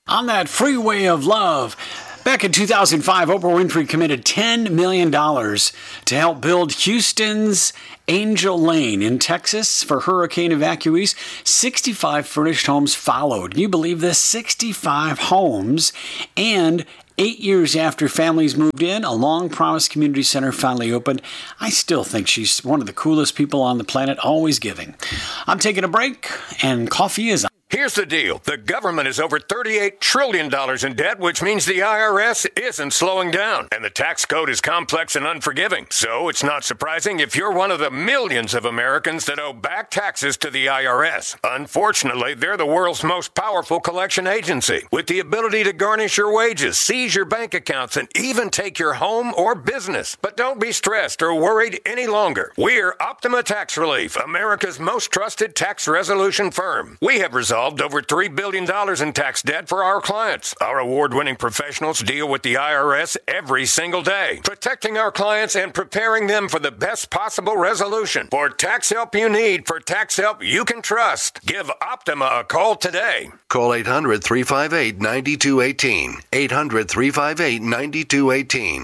On that freeway of love. Back in 2005, Oprah Winfrey committed $10 million to help build Houston's Angel Lane in Texas for hurricane evacuees. 65 furnished homes followed. Can you believe this? 65 homes. And 8 years after families moved in, a long-promised community center finally opened. I still think she's one of the coolest people on the planet, always giving. I'm taking a break, and coffee is on. Here's the deal. The government is over $38 trillion in debt, which means the IRS isn't slowing down. And the tax code is complex and unforgiving. So it's not surprising if you're one of the millions of Americans that owe back taxes to the IRS. Unfortunately, they're the world's most powerful collection agency, with the ability to garnish your wages, seize your bank accounts, and even take your home or business. But don't be stressed or worried any longer. We're Optima Tax Relief, America's most trusted tax resolution firm. We have resolved over $3 billion in tax debt for our clients. Our award-winning professionals deal with the IRS every single day, protecting our clients and preparing them for the best possible resolution. For tax help you need, for tax help you can trust, give Optima a call today. Call 800-358-9218. 800-358-9218.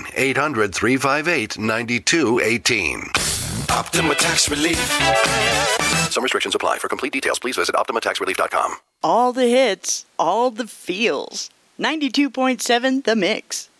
800-358-9218. Optima Tax Relief. Some restrictions apply. For complete details, please visit OptimaTaxRelief.com. All the hits, all the feels. 92.7 The Mix.